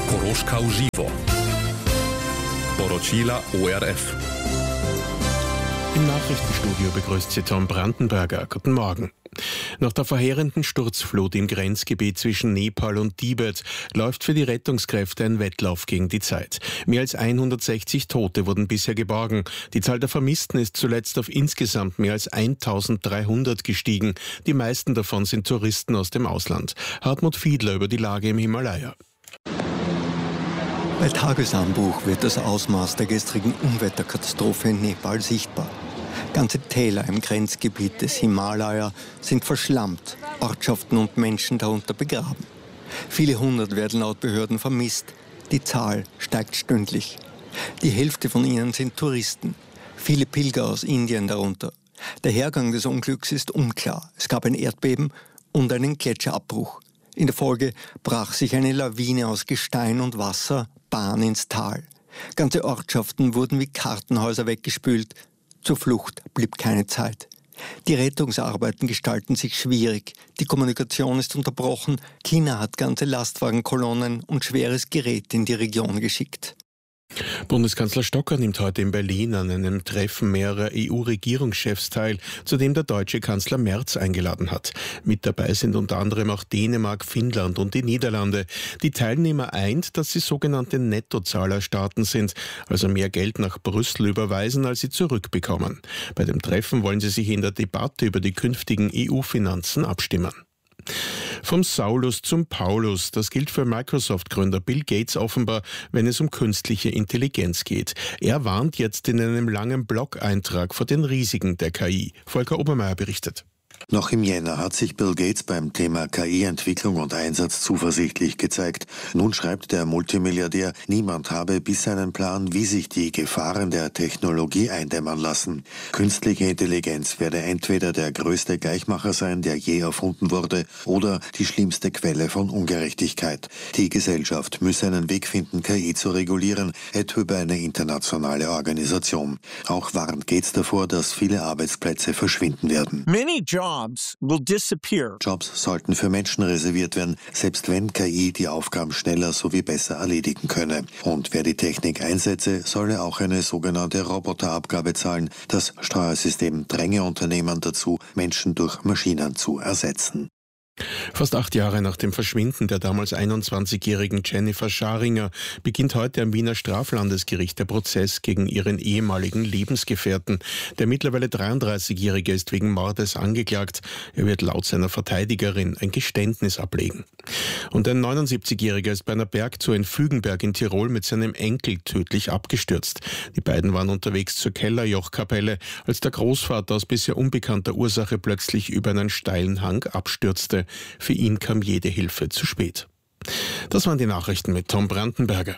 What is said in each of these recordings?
Koroška v živo. Poročila ORF. Im Nachrichtenstudio begrüßt Sie Tom Brandenberger. Guten Morgen. Nach der verheerenden Sturzflut im Grenzgebiet zwischen Nepal und Tibet läuft für die Rettungskräfte ein Wettlauf gegen die Zeit. Mehr als 160 Tote wurden bisher geborgen. Die Zahl der Vermissten ist zuletzt auf insgesamt mehr als 1300 gestiegen. Die meisten davon sind Touristen aus dem Ausland. Hartmut Fiedler über die Lage im Himalaya. Bei Tagesanbruch wird das Ausmaß der gestrigen Unwetterkatastrophe in Nepal sichtbar. Ganze Täler im Grenzgebiet des Himalaya sind verschlammt, Ortschaften und Menschen darunter begraben. Viele hundert werden laut Behörden vermisst. Die Zahl steigt stündlich. Die Hälfte von ihnen sind Touristen, viele Pilger aus Indien darunter. Der Hergang des Unglücks ist unklar. Es gab ein Erdbeben und einen Gletscherabbruch. In der Folge brach sich eine Lawine aus Gestein und Wasser Bahn ins Tal. Ganze Ortschaften wurden wie Kartenhäuser weggespült. Zur Flucht blieb keine Zeit. Die Rettungsarbeiten gestalten sich schwierig. Die Kommunikation ist unterbrochen. China hat ganze Lastwagenkolonnen und schweres Gerät in die Region geschickt. Bundeskanzler Stocker nimmt heute in Berlin an einem Treffen mehrerer EU-Regierungschefs teil, zu dem der deutsche Kanzler Merz eingeladen hat. Mit dabei sind unter anderem auch Dänemark, Finnland und die Niederlande. Die Teilnehmer eint, dass sie sogenannte Nettozahlerstaaten sind, also mehr Geld nach Brüssel überweisen, als sie zurückbekommen. Bei dem Treffen wollen sie sich in der Debatte über die künftigen EU-Finanzen abstimmen. Vom Saulus zum Paulus, das gilt für Microsoft-Gründer Bill Gates offenbar, wenn es um künstliche Intelligenz geht. Er warnt jetzt in einem langen Blog-Eintrag vor den Risiken der KI. Volker Obermeier berichtet. Noch im Jänner hat sich Bill Gates beim Thema KI-Entwicklung und Einsatz zuversichtlich gezeigt. Nun schreibt der Multimilliardär, niemand habe bisher einen Plan, wie sich die Gefahren der Technologie eindämmern lassen. Künstliche Intelligenz werde entweder der größte Gleichmacher sein, der je erfunden wurde, oder die schlimmste Quelle von Ungerechtigkeit. Die Gesellschaft müsse einen Weg finden, KI zu regulieren, etwa über eine internationale Organisation. Auch warnt Gates davor, dass viele Arbeitsplätze verschwinden werden. Jobs will disappear. Jobs sollten für Menschen reserviert werden, selbst wenn KI die Aufgaben schneller sowie besser erledigen könne. Und wer die Technik einsetze, solle auch eine sogenannte Roboterabgabe zahlen. Das Steuersystem dränge Unternehmen dazu, Menschen durch Maschinen zu ersetzen. Fast 8 Jahre nach dem Verschwinden der damals 21-jährigen Jennifer Scharinger beginnt heute am Wiener Straflandesgericht der Prozess gegen ihren ehemaligen Lebensgefährten. Der mittlerweile 33-Jährige ist wegen Mordes angeklagt. Er wird laut seiner Verteidigerin ein Geständnis ablegen. Und ein 79-Jähriger ist bei einer Bergtour in Fügenberg in Tirol mit seinem Enkel tödlich abgestürzt. Die beiden waren unterwegs zur Kellerjochkapelle, als der Großvater aus bisher unbekannter Ursache plötzlich über einen steilen Hang abstürzte. Für ihn kam jede Hilfe zu spät. Das waren die Nachrichten mit Tom Brandenberger.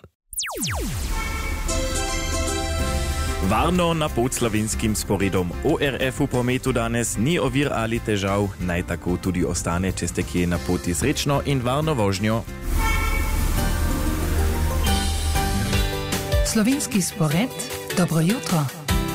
Varno na podslavenskim sporedom ORF-u prometu danes ni ovir ali težav, naj tako tudi ostane, če ste kje na poti srečno in varno vožnjo. Slovenski spored, dobro jutro.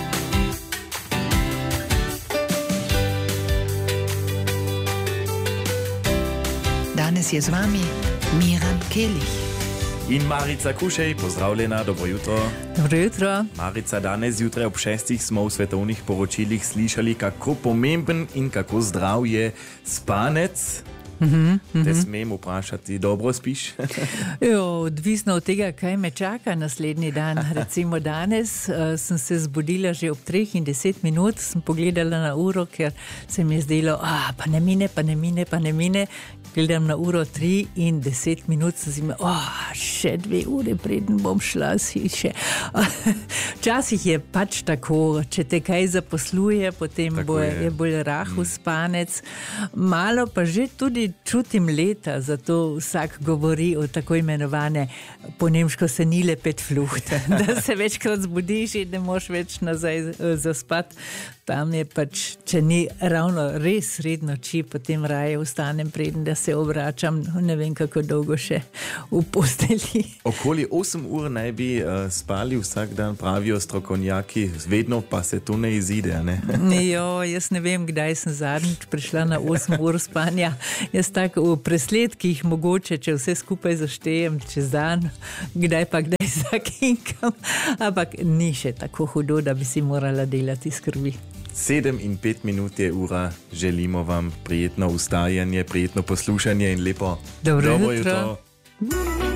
Danes je z vami Miran Kelih. In Marica Kušej, pozdravljena, dobro jutro. Dobro jutro. Marica, danes zjutraj ob 6 smo v svetovnih poročilih slišali, kako pomemben in kako zdrav je spanec. Te smem vprašati, dobro spiš? Odvisno od tega, kaj me čaka naslednji dan. Recimo danes sem se zbudila že ob 3:10, sem pogledala na uro, ker se mi je zdelo, pa ne mine. Gledam na uro 3:10, sem si še 2 ure preden bom šla si še. Včasih je pač tako, če te kaj zaposluje, potem je bolj rahel spanec. Malo pa že tudi čutim leta, zato vsak govori o tako imenovane, po nemško senile Bettflucht, da se večkrat zbudiš in ne moš več nazaj zaspati. tam je pač, če ni ravno res sred noči, potem raje vstanem preden, da se obračam, ne vem kako dolgo še v posteli. Okoli 8 ur naj bi spali vsak dan, pravijo strokovnjaki, vedno pa se to ne izide, ne? Jo, jaz ne vem, kdaj sem zadnjič prišla na 8 ur spanja. Jaz tako v presledkih mogoče, če vse skupaj zaštejem čez dan, kdaj pa kdaj zakinkam, ampak ni še tako hudo, da bi si morala delati skrbi. 7:05 je ura, želimo vam prijetno vstajanje, prijetno poslušanje in lepo Dobro jutro.